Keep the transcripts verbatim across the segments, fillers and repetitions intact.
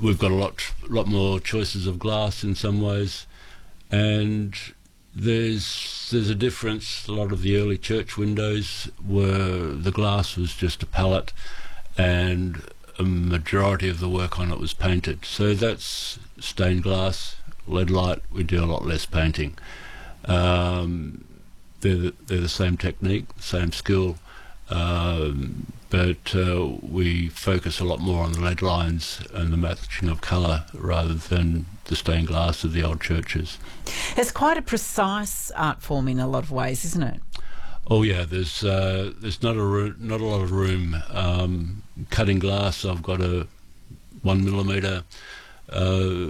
we've got a lot, lot more choices of glass in some ways, and there's there's a difference. A lot of the early church windows were the glass was just a palette, and a majority of the work on it was painted. So that's stained glass, lead light. We do a lot less painting. Um, they're the, they're the same technique, same skill, um, but uh, we focus a lot more on the lead lines and the matching of colour rather than the stained glass of the old churches. It's quite a precise art form in a lot of ways, isn't it? Oh yeah, there's uh, there's not a roo- not a lot of room. Um, cutting glass, I've got a one millimetre. Uh,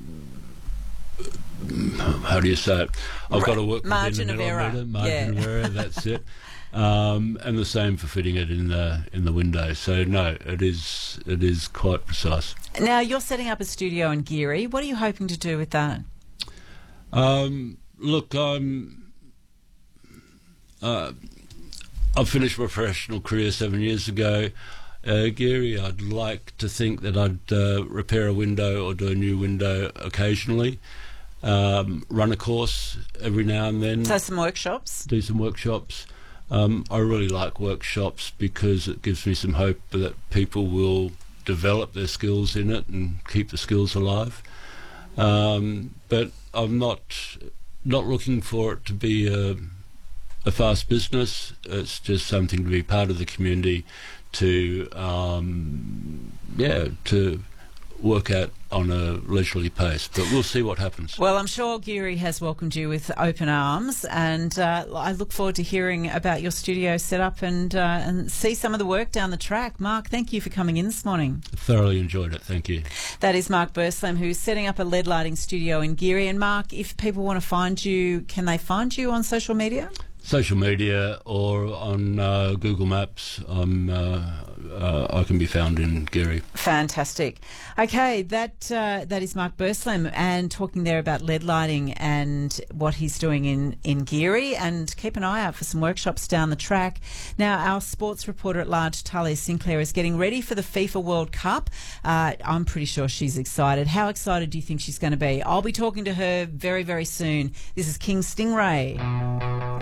how do you say it? I've got to work margin within a of error. millimetre, margin Yeah. of error. That's it. Um, and the same for fitting it in the in the window. So no, it is it is quite precise. Now you're setting up a studio in Geary. What are you hoping to do with that? Um, look, I'm. Uh, I finished my professional career seven years ago. Uh, Geary, I'd like to think that I'd uh, repair a window or do a new window occasionally. Um, run a course every now and then. So some workshops? Do some workshops. Um, I really like workshops because it gives me some hope that people will develop their skills in it and keep the skills alive. Um, but I'm not not looking for it to be a, a fast business. It's just something to be part of the community, to um, yeah to work at on a leisurely pace. But we'll see what happens. Well, I'm sure Geary has welcomed you with open arms, and uh, I look forward to hearing about your studio setup and uh, and see some of the work down the track. Mark, thank you for coming in this morning. Thoroughly enjoyed it. Thank you. That is Mark Burslam, who's setting up a lead lighting studio in Geary. And Mark, if people want to find you, can they find you on social media? Social media or on uh, Google Maps. Um, uh, uh, I can be found in Geary. Fantastic. Okay, that uh, that is Mark Burslam, and talking there about lead lighting and what he's doing in, in Geary, and keep an eye out for some workshops down the track. Now, our sports reporter at large, Talia Sinclair, is getting ready for the FIFA World Cup. Uh, I'm pretty sure she's excited. How excited do you think she's going to be? I'll be talking to her very, very soon. This is King Stingray.